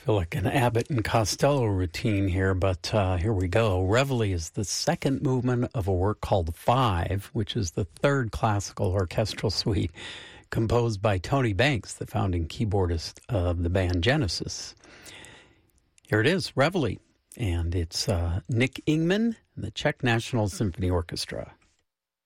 Feel like an Abbott and Costello routine here, but here we go. Reveille is the second movement of a work called Five, which is the third classical orchestral suite composed by Tony Banks, the founding keyboardist of the band Genesis. Here it is, Reveille, and it's Nick Ingman and the Czech National Symphony Orchestra.